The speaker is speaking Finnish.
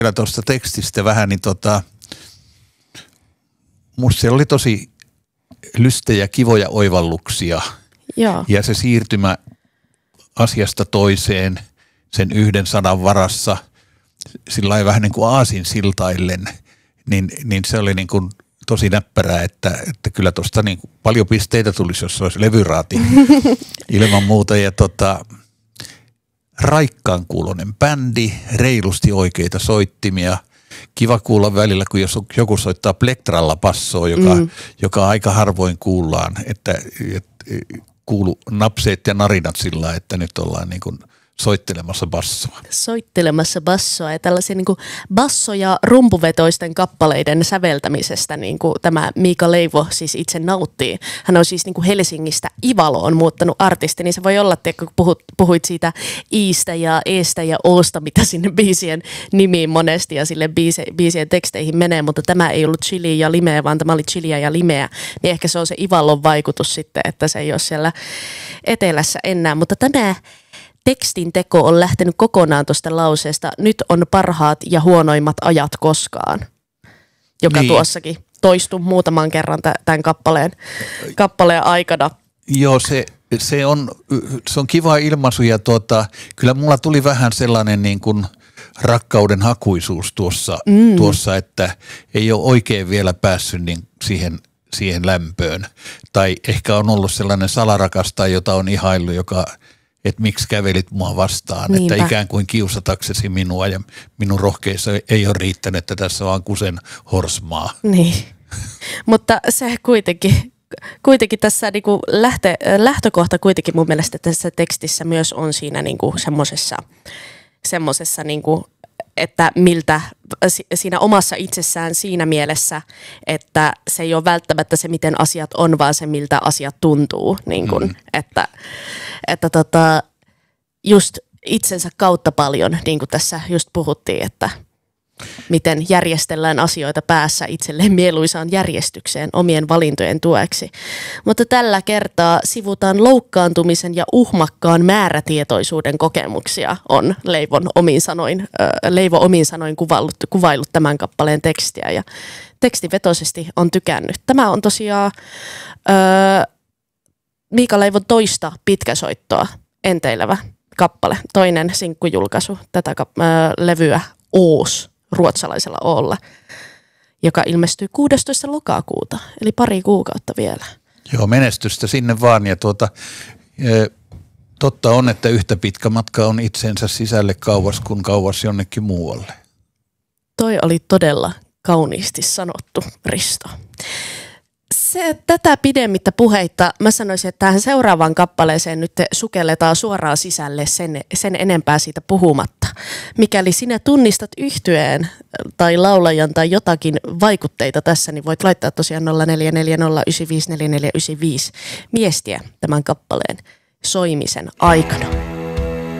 Kyllä tuosta tekstistä vähän, niin musta siellä oli tosi lystejä, kivoja oivalluksia. Joo. Ja se siirtymä asiasta toiseen sen yhden sanan varassa, sillä lailla vähän niin kuin aasinsiltaillen, niin se oli niin kuin tosi näppärää, että kyllä tuosta niin kuin paljon pisteitä tulisi, jos se olisi levyraati ilman muuta. Ja raikkaan kuuloinen bändi, reilusti oikeita soittimia. Kiva kuulla välillä, kun jos joku soittaa plektralla bassoa, joka aika harvoin kuullaan, että kuulu napseet ja narinat sillä, että nyt ollaan niin kuin soittelemassa bassoa. Soittelemassa bassoa ja tällaisia niin kuin basso- ja rumpuvetoisten kappaleiden säveltämisestä niin kuin tämä Miika Leivo siis itse nauttii. Hän on siis niin kuin Helsingistä Ivaloon muuttanut artisti, niin se voi olla, että kun puhuit siitä eestä ja oosta, mitä sinne biisien nimiin monesti ja sille biisien teksteihin menee, mutta tämä ei ollut chili ja limeä, vaan tämä oli chiliä ja limeä, niin ehkä se on se Ivalon vaikutus sitten, että se ei ole siellä etelässä enää, mutta tämä tekstin teko on lähtenyt kokonaan tuosta lauseesta, nyt on parhaat ja huonoimmat ajat koskaan, joka niin tuossakin toistui muutaman kerran tämän kappaleen aikana. Joo, se on kiva ilmaisu ja kyllä mulla tuli vähän sellainen niin kuin rakkauden hakuisuus tuossa, että ei ole oikein vielä päässyt niin siihen lämpöön. Tai ehkä on ollut sellainen salarakastaja, jota on ihaillut, että miksi kävelit mua vastaan, niinpä, että ikään kuin kiusataksesi minua ja minun rohkeissa ei ole riittänyt, että tässä on kusen horsmaa. Niin, mutta se kuitenkin tässä niinku lähtökohta kuitenkin mun mielestä tässä tekstissä myös on siinä niinku semmosessa niinku, että miltä siinä omassa itsessään siinä mielessä, että se ei ole välttämättä se, miten asiat on, vaan se, miltä asiat tuntuu. Niin kun, että just itsensä kautta paljon, niin kuin tässä just puhuttiin, että miten järjestellään asioita päässä itselleen mieluisaan järjestykseen omien valintojen tueksi. Mutta tällä kertaa sivutaan loukkaantumisen ja uhmakkaan määrätietoisuuden kokemuksia, on Leivo omin sanoin kuvaillut tämän kappaleen tekstiä ja tekstivetoisesti on tykännyt. Tämä on tosiaan Miika Leivon toista pitkäsoittoa enteilevä kappale, toinen sinkkujulkaisu tätä levyä Oos ruotsalaisella Oolla, joka ilmestyy 16. lokakuuta, eli pari kuukautta vielä. Joo, menestystä sinne vaan ja totta on, että yhtä pitkä matka on itsensä sisälle kauas kuin kauas jonnekin muualle. Toi oli todella kauniisti sanottu, Risto. Tätä pidemmittä puheitta mä sanoisin, että tähän seuraavaan kappaleeseen nyt sukelletaan suoraan sisälle sen enempää siitä puhumatta. Mikäli sinä tunnistat yhtyeen tai laulajan tai jotakin vaikutteita tässä, niin voit laittaa tosiaan 0440954495 viestiä tämän kappaleen soimisen aikana.